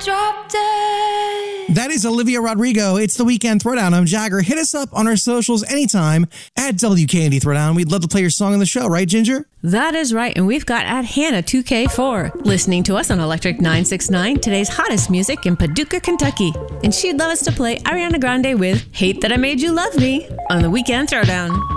Drop dead. That is Olivia Rodrigo. It's the Weekend Throwdown. I'm Jagger. Hit us up on our socials anytime at WKND Throwdown. We'd love to play your song on the show, right, Ginger? That is right, and we've got at Hannah 2K4 listening to us on Electric 969, today's hottest music in Paducah, Kentucky. And she'd love us to play Ariana Grande with Hate That I Made You Love Me on the Weekend Throwdown.